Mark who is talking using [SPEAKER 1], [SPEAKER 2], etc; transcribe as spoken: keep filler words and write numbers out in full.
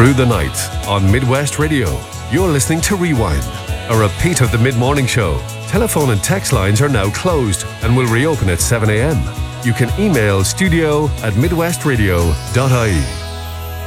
[SPEAKER 1] through the night on Midwest Radio. You're listening to Rewind, a repeat of the mid-morning show. Telephone and text lines are now closed and will reopen at seven a.m. You can email studio at midwestradio dot I E.